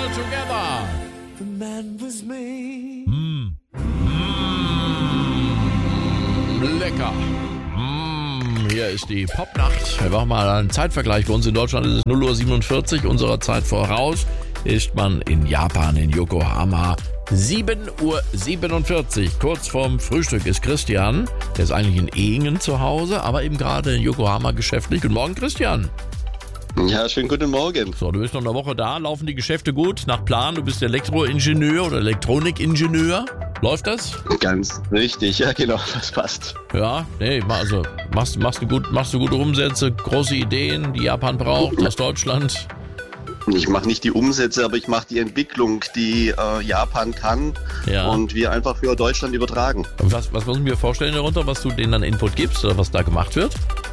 Together. The man was me. Lecker. Hier ist die Popnacht. Wir machen mal einen Zeitvergleich. Bei uns in Deutschland ist es 0:47 Uhr. Unserer Zeit voraus ist man in Japan, in Yokohama. 7:47 Uhr. Kurz vorm Frühstück ist Christian. Der ist eigentlich in Ehingen zu Hause, aber eben gerade in Yokohama geschäftlich. Guten Morgen, Christian. Ja, schönen guten Morgen. So, du bist noch eine Woche da. Laufen die Geschäfte gut? Nach Plan? Du bist Elektroingenieur oder Elektronikingenieur. Läuft das? Ganz richtig, ja genau, das passt. Ja, nee, also machst du gute Umsätze, große Ideen, die Japan braucht, aus Deutschland. Ich mache nicht die Umsätze, aber ich mache die Entwicklung, die Japan kann und wir einfach für Deutschland übertragen. Und was muss ich mir vorstellen darunter, was du denen dann Input gibst oder was da gemacht wird?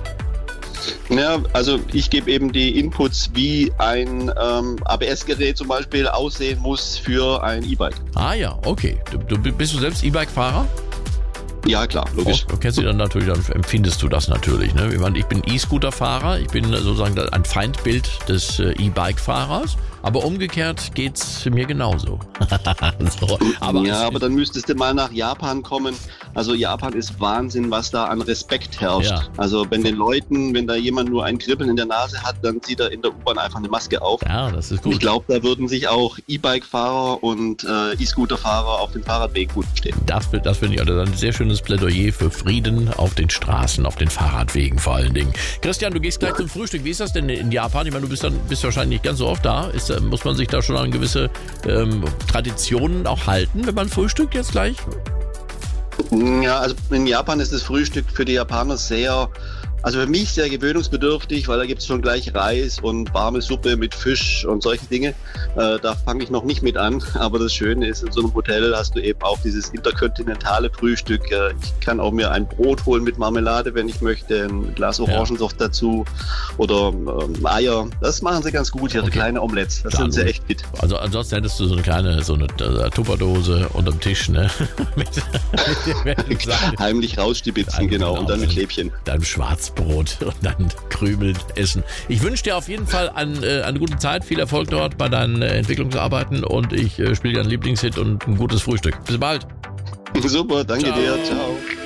Ja, also ich gebe eben die Inputs, wie ein ABS-Gerät zum Beispiel aussehen muss für ein E-Bike. Ah ja, okay. Bist du selbst E-Bike-Fahrer? Ja, klar, logisch. Du kennst dich dann natürlich, dann empfindest du das natürlich. Ne? Ich bin E-Scooter-Fahrer, ich bin sozusagen ein Feindbild des E-Bike-Fahrers, aber umgekehrt geht's mir genauso. So, aber dann müsstest du mal nach Japan kommen. Also Japan ist Wahnsinn, was da an Respekt herrscht. Ja. Also wenn da jemand nur ein Kribbeln in der Nase hat, dann zieht er in der U-Bahn einfach eine Maske auf. Ja, das ist gut. Ich glaube, da würden sich auch E-Bike-Fahrer und E-Scooter-Fahrer auf den Fahrradwegen gut stehen. Das finde ich also ein sehr schönes Plädoyer für Frieden auf den Straßen, auf den Fahrradwegen vor allen Dingen. Christian, du gehst gleich zum Frühstück. Wie ist das denn in Japan? Ich meine, du bist wahrscheinlich nicht ganz so oft da. Muss man sich da schon an gewisse Traditionen auch halten, wenn man frühstückt jetzt gleich? Ja, also in Japan ist das Frühstück für die Japaner also für mich sehr gewöhnungsbedürftig, weil da gibt es schon gleich Reis und warme Suppe mit Fisch und solche Dinge. Da fange ich noch nicht mit an, aber das Schöne ist, in so einem Hotel hast du eben auch dieses interkontinentale Frühstück. Ich kann auch mir ein Brot holen mit Marmelade, wenn ich möchte, ein Glas Orangensaft dazu oder Eier. Das machen sie ganz gut hier, so kleine Omelettes. Das sind sie echt fit. Also ansonsten hättest du so eine Tupperdose unterm Tisch, ne? Heimlich rausstibitzen, genau, und dann mit Stäbchen. Dann Schwarzbrot und dann Krümel essen. Ich wünsche dir auf jeden Fall eine gute Zeit, viel Erfolg dort bei deinen Entwicklungsarbeiten und ich spiele dir einen Lieblingshit und ein gutes Frühstück. Bis bald. Super, danke dir. Ciao.